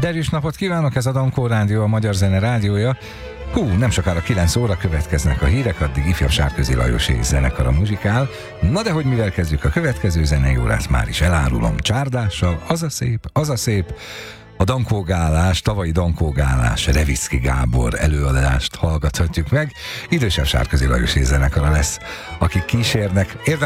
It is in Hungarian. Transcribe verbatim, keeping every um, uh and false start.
Derűs napot kívánok, ez a Dankó Rádió, a Magyar Zene Rádiója. Hú, nem sokára kilenc óra következnek a hírek, addig ifjabb Sárközi Lajos és zenekara muzsikál. Na de hogy mivel kezdjük a következő zenei órát, már is elárulom. Csárdással, az a szép, az a szép. A dankógálás, tavalyi dankógálás, Revicki Gábor előadást hallgathatjuk meg. Idősebb Sárközi Lajos és zenekara lesz, akik kísérnek. Érdemes